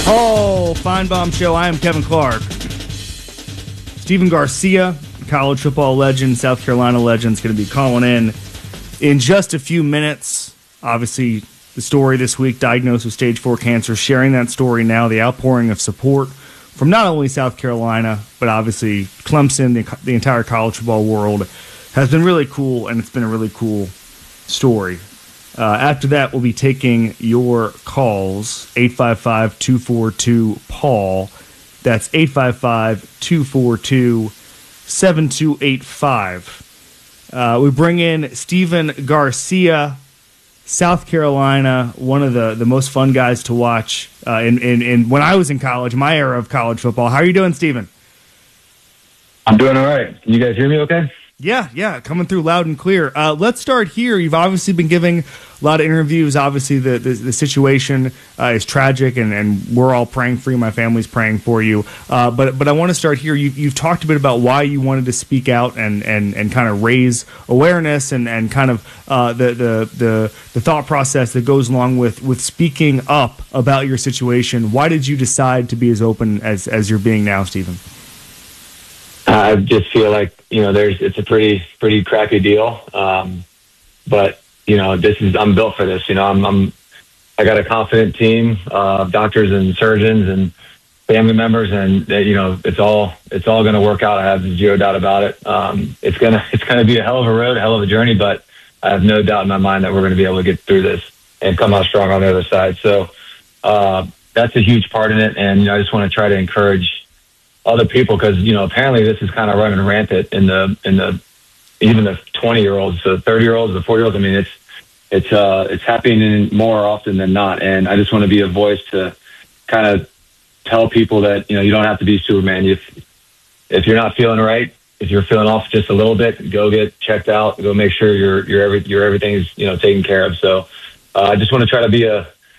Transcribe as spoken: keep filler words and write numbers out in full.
Paul Feinbaum Show. I am Kevin Clark. Stephen Garcia, college football legend, South Carolina legend, is going to be calling in in just a few minutes. Obviously, the story this week, diagnosed with stage four cancer, sharing that story now, the outpouring of support from not only South Carolina, but obviously Clemson, the, the entire college football world, has been really cool, and it's been a really cool story. Uh, after that, we'll be taking your calls, eight five five, two four two, P A U L. That's eight five five, two four two, seven two eight five. Uh, we bring in Stephen Garcia, South Carolina, one of the, the most fun guys to watch uh, in, in, in when I was in college, my era of college football. How are you doing, Stephen? I'm doing all right. Can you guys hear me okay? Yeah, yeah, coming through loud and clear. Uh, let's start here. You've obviously been giving a lot of interviews. Obviously, the the, the situation uh, is tragic, and, and we're all praying for you. My family's praying for you. Uh, but but I want to start here. You, you've talked a bit about why you wanted to speak out and, and, and kind of raise awareness and, and kind of uh, the, the the the thought process that goes along with, with speaking up about your situation. Why did you decide to be as open as, as you're being now, Stephen? I just feel like, you know, there's, it's a pretty, pretty crappy deal. Um, but, you know, this is, I'm built for this, you know, I'm, I'm I got a confident team of uh, doctors and surgeons and family members, and, uh, you know, it's all, it's all going to work out. I have zero doubt about it. Um, it's going to, it's going to be a hell of a road, a hell of a journey, but I have no doubt in my mind that we're going to be able to get through this and come out strong on the other side. So, uh, that's a huge part in it. And, you know, I just want to try to encourage other people, because, you know, apparently this is kind of running rampant in the in the even the twenty year olds, the thirty year olds, the forty year olds. I mean, it's it's uh it's happening more often than not, and I just want to be a voice to kind of tell people that, you know, you don't have to be Superman. If if you're not feeling right, if you're feeling off just a little bit, go get checked out. Go make sure your your every your everything is, you know, taken care of. So uh, I just want to try to be a